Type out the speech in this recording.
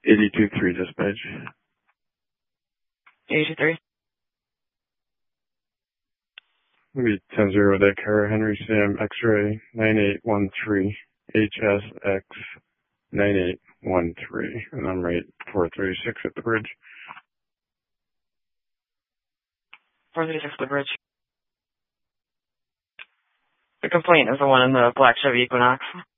82-3 dispatch. 82-3. Maybe 10-0 with that car, Henry Sam X-ray 9813 HSX 9813, and I'm right 436 at the bridge. 436 at the bridge. The complaint is the one in the black Chevy Equinox.